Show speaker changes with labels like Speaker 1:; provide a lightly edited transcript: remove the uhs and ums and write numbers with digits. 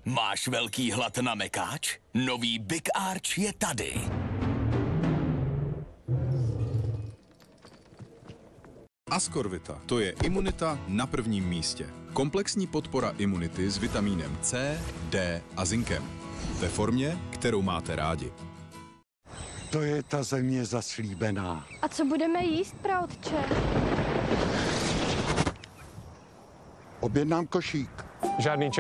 Speaker 1: Máš velký hlad na mekáč? Nový Big Arch je tady.
Speaker 2: Ascorvita, to je imunita na prvním místě. Komplexní podpora imunity s vitamínem C, D a zinkem. Ve formě, kterou máte rádi.
Speaker 3: To je ta země zaslíbená.
Speaker 4: A co budeme jíst, praotče?
Speaker 3: Objednám košík.
Speaker 5: Žádný